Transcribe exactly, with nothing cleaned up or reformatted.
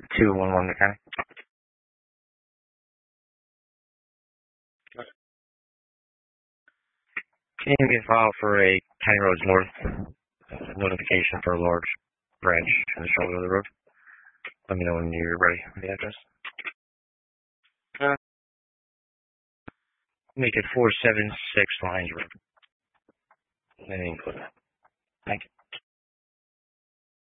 two one one mechanic. Can you be filed for a County Roads North uh, notification for a large branch in the shoulder of the road? Let me know when you're ready for the address. Uh, make it four seven six Lions Road. And then include that. Thank you.